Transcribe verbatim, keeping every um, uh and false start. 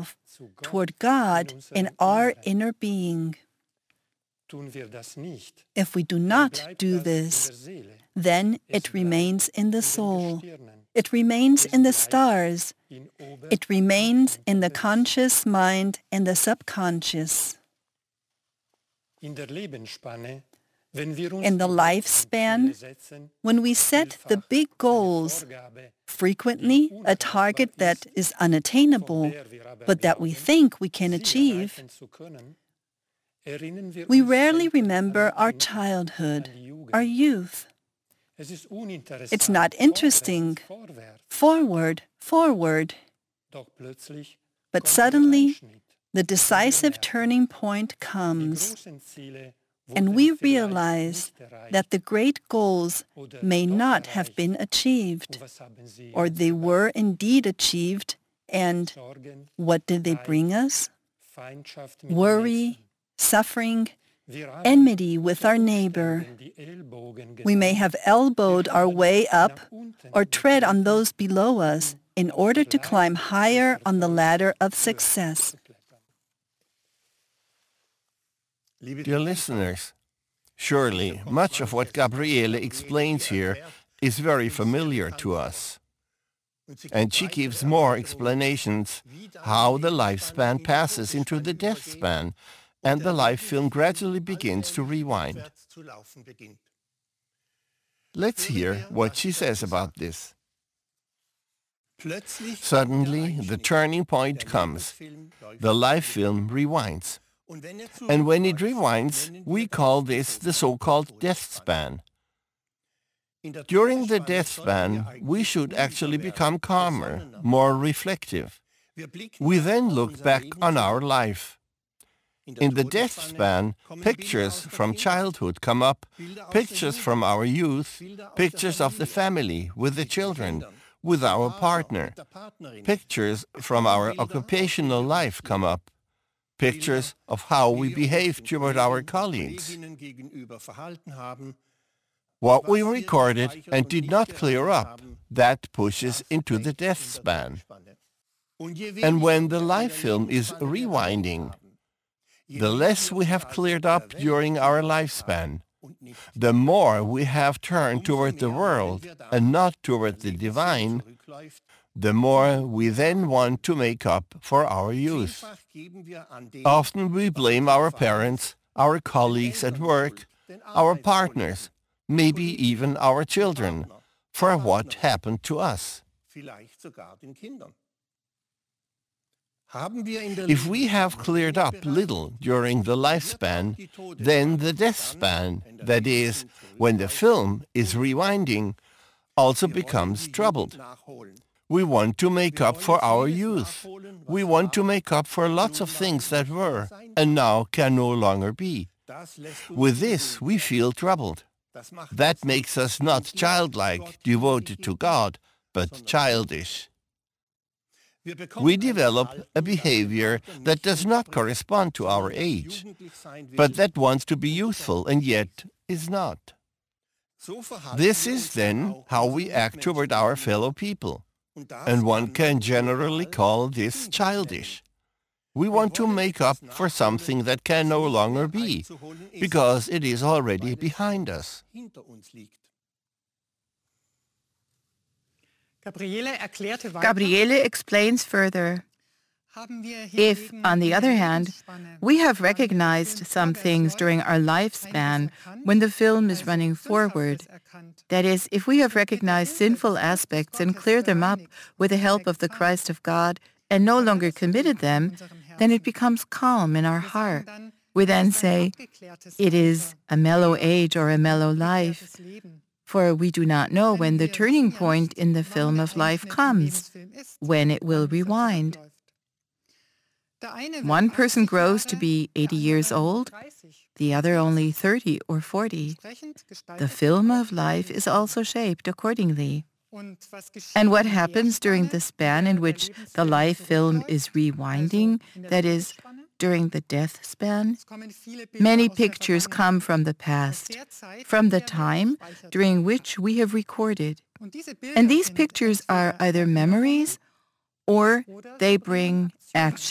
ourselves toward God in our inner being. If we do not do this, then it remains in the soul. It remains in the stars. It remains in the conscious mind and the subconscious. In the lifespan, when we set the big goals, frequently a target that is unattainable, but that we think we can achieve, we rarely remember our childhood, our youth. It's not interesting. Forward, forward. But suddenly, the decisive turning point comes, and we realize that the great goals may not have been achieved, or they were indeed achieved, and what did they bring us? Worry, suffering, enmity with our neighbor. We may have elbowed our way up or tread on those below us in order to climb higher on the ladder of success. Dear listeners, surely much of what Gabriele explains here is very familiar to us. And she gives more explanations how the lifespan passes into the death span, and the life film gradually begins to rewind. Let's hear what she says about this. Suddenly, the turning point comes. The life film rewinds. And when it rewinds, we call this the so-called death span. During the death span, we should actually become calmer, more reflective. We then look back on our life. In the death span, pictures from childhood come up, pictures from our youth, pictures of the family, with the children, with our partner. Pictures from our occupational life come up, pictures of how we behave toward our colleagues. What we recorded and did not clear up, that pushes into the death span. And when the life film is rewinding, the less we have cleared up during our lifespan, the more we have turned toward the world and not toward the divine, the more we then want to make up for our youth. Often we blame our parents, our colleagues at work, our partners, maybe even our children, for what happened to us. If we have cleared up little during the lifespan, then the death span, that is, when the film is rewinding, also becomes troubled. We want to make up for our youth. We want to make up for lots of things that were and now can no longer be. With this, we feel troubled. That makes us not childlike, devoted to God, but childish. We develop a behavior that does not correspond to our age, but that wants to be youthful and yet is not. This is then how we act toward our fellow people, and one can generally call this childish. We want to make up for something that can no longer be, because it is already behind us. Gabriele explains further. If, on the other hand, we have recognized some things during our lifespan when the film is running forward, that is, if we have recognized sinful aspects and cleared them up with the help of the Christ of God and no longer committed them, then it becomes calm in our heart. We then say, it is a mellow age or a mellow life, for we do not know when the turning point in the film of life comes, when it will rewind. One person grows to be eighty years old, the other only thirty or forty. The film of life is also shaped accordingly. And what happens during the span in which the life film is rewinding, that is, during the death span? Many pictures come from the past, from the time during which we have recorded. And these pictures are either memories or they bring action.